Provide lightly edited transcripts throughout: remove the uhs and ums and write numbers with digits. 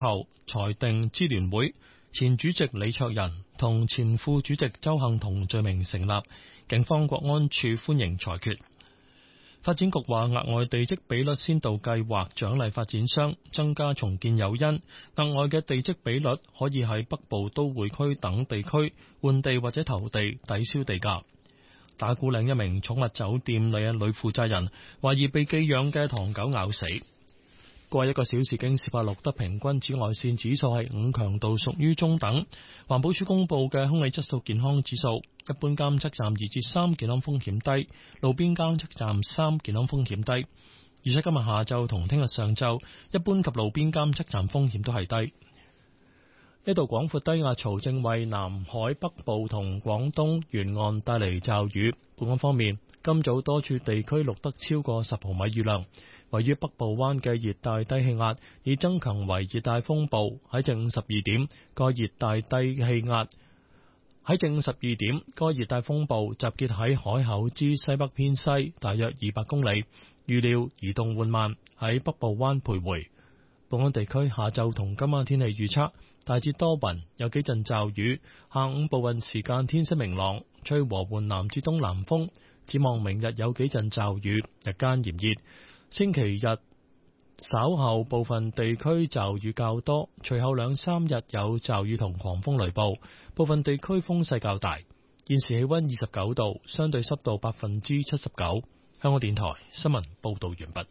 後裁定支聯會前主席李卓人同前副主席鄒幸彤罪名成立，警方國安處歡迎裁決。發展局話，額外地積比率先導計劃獎勵發展商增加重建誘因，額外嘅地積比率可以喺北部都會區等地區換地或者投地抵消地價。打鼓嶺一名寵物酒店女負責人懷疑被寄養嘅唐狗咬死。過去1個小時京士柏錄得平均紫外線指數係5，強度屬於中等。環保署公布嘅空氣質素健康指數，一般監測站2至3，健康風險低；路邊監測站3，健康風險低。預測今日下晝同聽日上晝，一般及路邊監測站風險都係低。一道廣闊低壓槽正為南海北部同廣東沿岸帶嚟驟雨。本港方面，今早多處地區錄得超過10毫米雨量。位於北部灣嘅熱帶低氣壓已增強為熱帶風暴，喺正午12點，該熱帶低氣壓喺正午12點，該熱帶風暴集結喺海口之西北偏西，大約200公里，預料移動緩慢，喺北部灣徘徊。本港地區下晝同今晚天氣預測，大致多雲，有幾陣驟雨，下午部分時間天色明朗，吹和緩南至東南風。展望明日有幾陣驟雨，日間炎熱。星期日稍後部分地區驟雨較多，隨後2-3日有驟雨同狂風雷暴，部分地區風勢較大。現時氣溫29度，相對濕度79%。香港電台新聞報道完畢。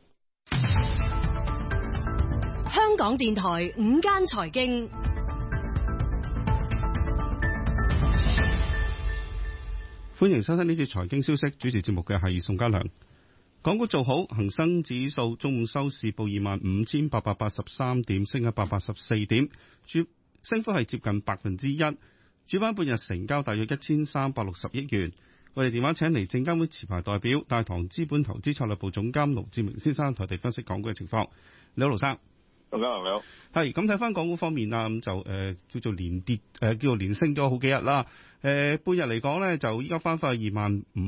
香港電台午間財經， 歡迎收聽呢次財經消息，主持節目嘅係宋家良。港股做好，恒生指數中午收市報25,883點，升184點，升幅係接近1%。主板半日成交大約1360億元。我哋電話請嚟證監會持牌代表大唐資本投資策略部總監盧志明先生同我哋分析港股嘅情況。你好，盧生。 大家好，你好。 係咁睇翻港股方面啦，咁就叫做連跌，叫做連升咗好幾日啦。半日嚟講咧，就依家翻返去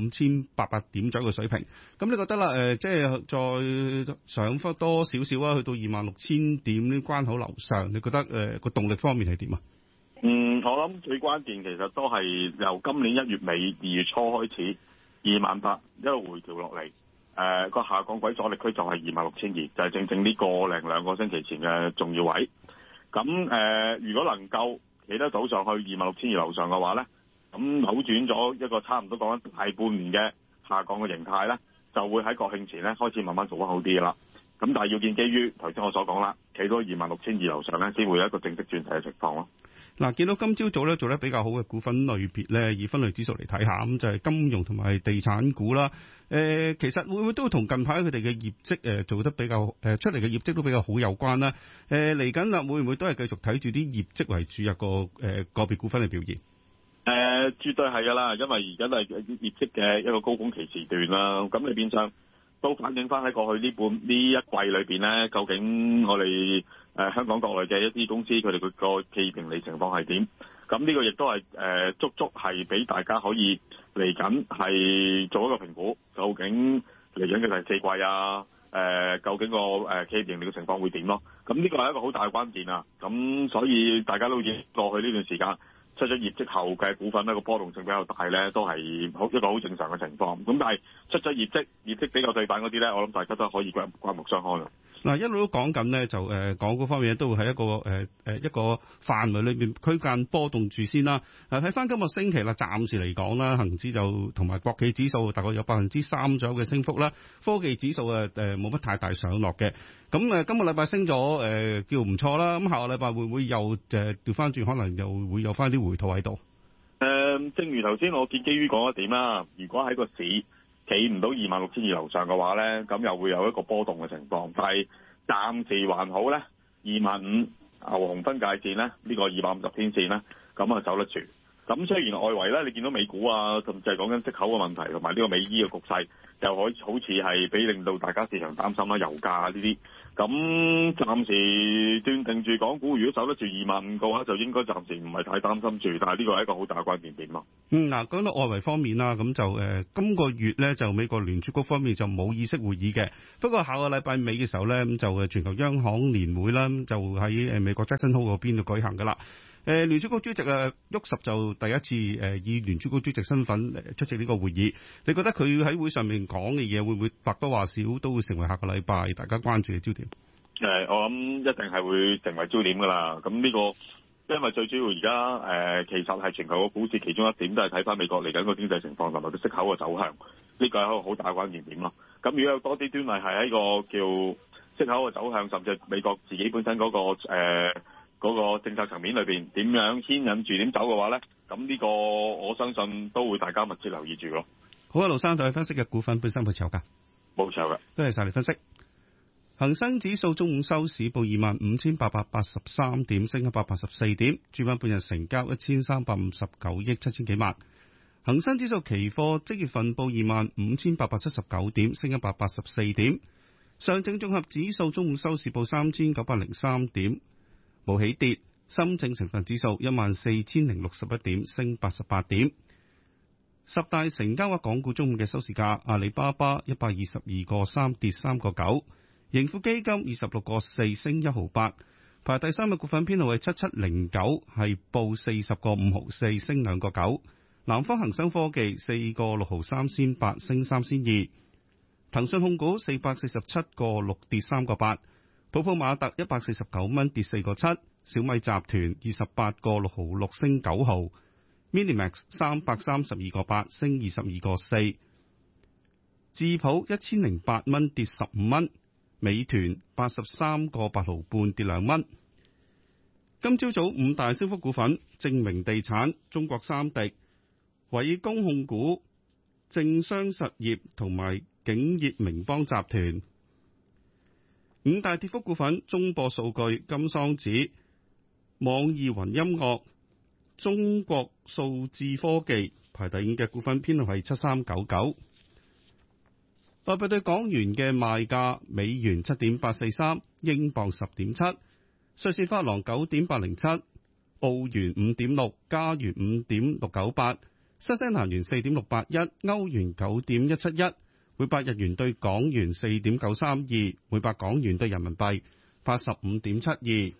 25,800點左右嘅水平。咁你覺得啦，即係再上翻多少少啊，去到26,000點呢關口樓上，你覺得個動力方面係點啊？ 我諗最關鍵其實都係由今年1月尾2月初開始，28,000一路回調落嚟。個下降軌阻力區就係26,200，就係正正呢個零兩個星期前嘅重要位。咁如果能夠企得到上去26,200樓上嘅話咧，咁扭轉咗一個差唔多講緊大半年嘅下降嘅形態咧，就會喺國慶前咧開始慢慢做得好啲嘅啦。咁但係要建基於頭先我所講啦，企到26,200樓上咧，先會有一個正式轉勢嘅情況咯。 嗱，見到今朝早咧做得比較好嘅股份類別咧，以分類指數嚟睇下，咁就係金融同埋地產股啦。其實會唔會都同近排佢哋嘅業績做得比較出嚟嘅業績都比較好有關啦？嚟緊啦，會唔會都係繼續睇住啲業績為主，一個別股份嘅表現？ 絕對係噶啦，因為而家都係業績嘅一個高峰期時段啦。咁你變相都反映翻喺過去呢一季裏邊咧，究竟我哋香港國內嘅一啲公司佢哋個企業盈利情況係點？咁呢個亦都係足足係俾大家可以嚟緊係做一個評估，究竟嚟緊嘅第4季啊，究竟個企業盈利嘅情況會點咯？咁呢個係一個好大嘅關鍵啊！咁所以大家都見過去呢段時間出咗業績後嘅股份呢個波動性比較大咧，都係一個好正常嘅情況。咁但係出咗業績比較對版嗰啲咧，我諗大家都可以刮目相看啦。 嗱，一路都講緊咧，就港股方面都會喺一個範圍裏面區間波動住先啦。睇翻今個星期啦，暫時嚟講啦，恒指就同埋國企指數大概有3%左右嘅升幅啦，科技指數冇乜太大上落嘅。咁今個禮拜升咗叫唔錯啦。咁下個禮拜會唔會又調翻轉，可能又會有翻啲回吐喺度？ 正如頭先我建基於講一點啦，如果喺個市企唔到26,200樓上嘅話咧，咁又會有一個波動嘅情況。但係暫時還好咧，25,000牛熊分界線咧，呢個250天線咧，咁啊走得住。咁雖然外圍咧，你見到美股啊，甚至係講緊息口嘅問題，同埋呢個美伊嘅局勢，又好似係俾令到大家市場擔心啦，油價呢啲。 咁暫時斷定住港股，如果守得住25,000嘅話，就應該暫時唔係太擔心住。但係呢個係一個好大嘅關鍵點咯。 嗱，講到外圍方面啦，咁就今個月咧就美國聯儲局方面就冇議息會議嘅。不過下個禮拜尾嘅時候咧，咁就全球央行年會啦，就喺美國 Jackson Hole 嗰邊度舉行噶啦。聯儲局主席沃什就第一次以聯儲局主席身份出席呢個會議。你覺得佢喺會上面講嘅嘢會唔會或多或少都會成為下個禮拜大家關注嘅焦點？ 我諗一定係會成為焦點㗎啦。咁呢個因為最主要而家其實係全球嘅股市其中一點都係睇翻美國嚟緊個經濟情況同埋個息口嘅走向，呢個係一個好大嘅關鍵點咯。咁如果有多啲端倪係喺個叫息口嘅走向，甚至係美國自己本身嗰個政策層面裏邊點樣牽引住點走嘅話咧，咁呢個我相信都會大家密切留意住咯。 好啊，盧生對分析嘅股份本身會持有㗎？ 冇持有㗎。多謝晒你分析。恒生指數中午收市報25,883點，升184點。主板半日成交1359億7千幾萬。恒生指數期貨即月份報25,879點，升184點。上證綜合指數中午收市報3,903點。冇起跌，深證成分指數14,061點，升88點。十大成交額港股中午嘅收市價：阿里巴巴122個3跌3個9，盈富基金26個4升1毫8，排第三嘅股份編號係7709，係報40個5毫4升2個9。南方恒生科技4個6毫3仙8升3仙2，騰訊控股447個6跌3個8。普普馬特149蚊跌4個7，小米集團28個6毫6升9毫 ，Minimax 332個8升22個4，智普1008蚊跌15蚊，美團83個8毫半跌2蚊。今朝早五大升幅股份：正明地產、中國三迪、偉工控股、正商實業同埋景業明邦集團。五大跌幅股份：中播數據、金桑子、網易雲音樂、中國數字科技。排第五嘅股份編號係7399。外幣對港元嘅賣價：美元7.843，英鎊10.7，瑞士法郎9.807，澳元5.6，加元5.698，新西蘭元4.681，歐元9.171。每百日元對港元4.932，每百港元對人民幣85.72。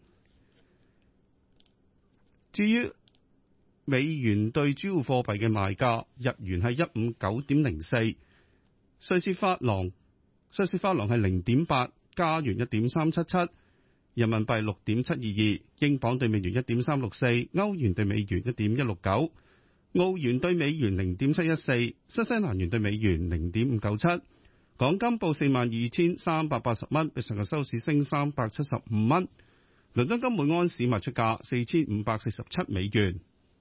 至於美元對主要貨幣嘅賣價，日元係159.04，瑞士法郎係0.8，加元1.377，人民幣6.722，英鎊對美元1.364，歐元對美元1.169。澳元對美元0.714，新西蘭元對美元0.597。港金報42,380蚊，比上日收市升375蚊。倫敦金每安士賣出價4,547美元。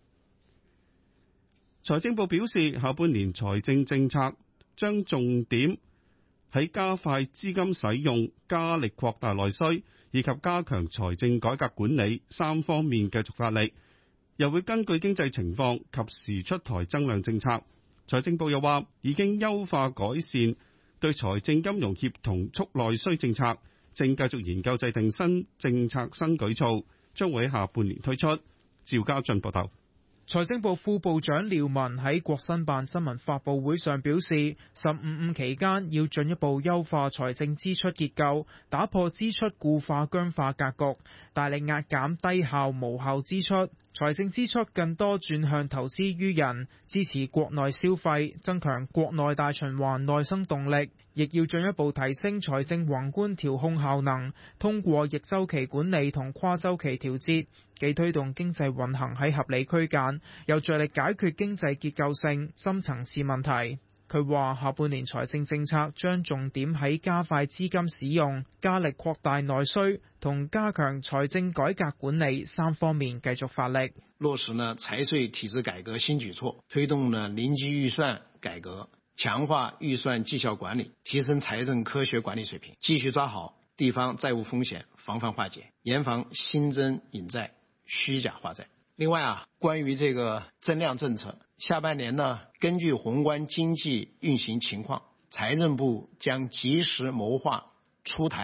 財政部表示，下半年財政政策將重點喺加快資金使用、加力擴大內需以及加強財政改革管理三方面繼續發力。又會根據經濟情況及時出台增量政策。財政部又話已經優化改善對財政金融協同促內需政策，正繼續研究制定新政策新舉措，將會喺下半年推出。趙家俊報道。 財政部副部長廖文喺國新辦新聞發佈會上表示，15期間要進一步優化財政支出結構，打破支出固化僵化格局，大力壓減低效無效支出，財政支出更多轉向投資於人，支持國內消費，增強國內大循環內生動力，亦要進一步提升財政宏觀調控效能，通過逆周期管理同跨周期調節，既推動經濟運行喺合理區間，又着力解決經濟結構性深層次問題。佢話下半年財政政策將重點喺加快資金使用、加力擴大內需同加強財政改革管理三方面繼續發力。 落實呢財稅體制改革新舉措，推動呢臨機預算改革，強化預算績效管理，提升財政科學管理水平，繼續抓好地方債務風險防範化解，嚴防新增引債、虛假化債。另外關於這個增量政策，下半年呢，根據宏觀經濟運行情況，財政部將及時謀劃出台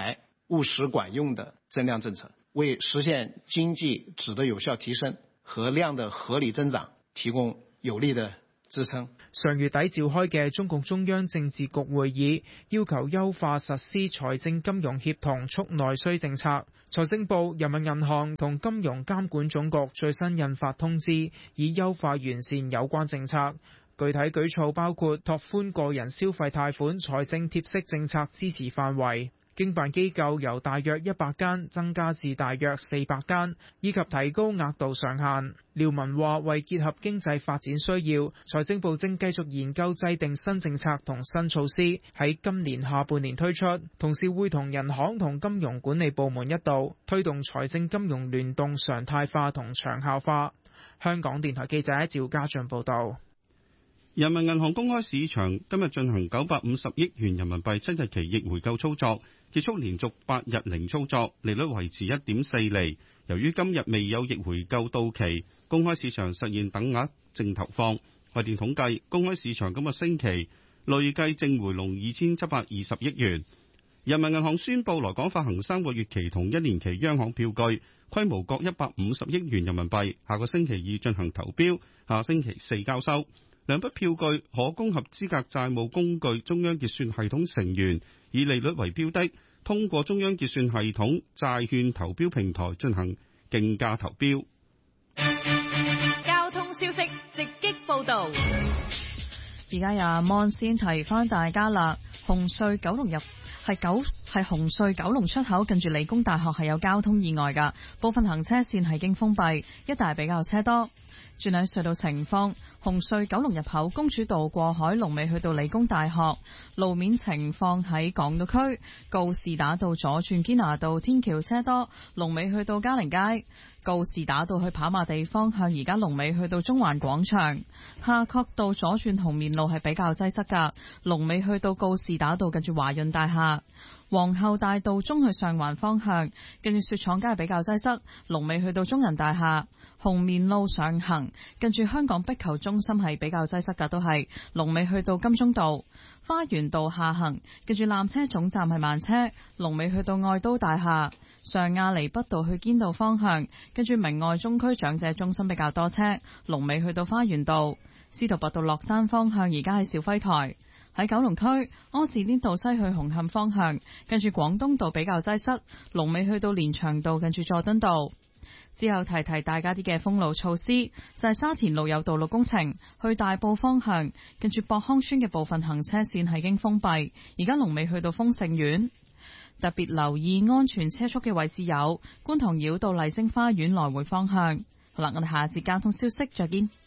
務實管用的增量政策，為實現經濟質的有效提升和量的合理增長提供有力的支撐。 上月底召開嘅中共中央政治局會議，要求優化實施財政金融協同促內需政策。財政部、人民銀行同金融監管總局最新印發通知，以優化完善有關政策。具體舉措包括拓寬個人消費貸款財政貼息政策支持範圍，經辦機構由大約100間增加至大約400間，以及提高額度上限。廖文話：為結合經濟發展需要，財政部正繼續研究制定新政策同新措施，喺今年下半年推出，同時會同人行同金融管理部門一道推動財政金融聯動常態化同長效化。香港電台記者趙家俊報道。 人民銀行公開市場今日進行950億元人民幣7日期逆回購操作，結束連續8日零操作，利率維持 1.4 厘。由於今日未有逆回購到期，公開市場實現等額淨投放。外電統計，公開市場今個星期累計淨回籠2720億元。人民銀行宣布來港發行3個月期同1年期央行票據，規模各150億元人民幣，下個星期二進行投標，下星期四交收。兩筆票據可供合資格債務工具中央結算系統成員以利率為標的，通過中央結算系統債券投標平台進行競價投標。 交通消息直擊報道。 而家由阿 Mon 先提翻大家啦，紅隧九龍入係紅隧九龍出口近住理工大學係有交通意外㗎，部分行車線係經封閉，一帶比較車多。轉喺隧道情況，紅隧九龍入口公主道過海龍尾去到理工大學，路面情況喺港島區告士打道左轉堅拿道天橋車多，龍尾去到嘉寧街。告士打道去跑馬地方向而家龍尾去到中環廣場，夏慤道左轉紅棉路係比較擠塞㗎，龍尾去到告士打道近住華潤大廈。皇后大道中去上環方向近住雪廠街係比較擠塞，龍尾去到中人大廈。紅棉路上行近住香港壁球中心係比較擠塞㗎，都係龍尾去到金鐘道。花園道下行近住纜車總站係慢車，龍尾去到愛都大廈。上亞厘畢道去堅道方向跟住明愛中區長者中心比較多車，龍尾去到花園道。司徒拔道落山方向而家喺肇輝台。喺九龍區柯士甸道西去紅磡方向跟住廣東道比較擠塞，龍尾去到連翔道近住佐敦道。之後提提大家啲嘅封路措施，就係沙田路有道路工程，去大埔方向跟住博康村嘅部分行車線係經封閉，而家龍尾去到豐盛苑。特別留意安全車速嘅位置有觀塘繞道麗晶花園來回方向。好啦，我哋下節交通消息再見。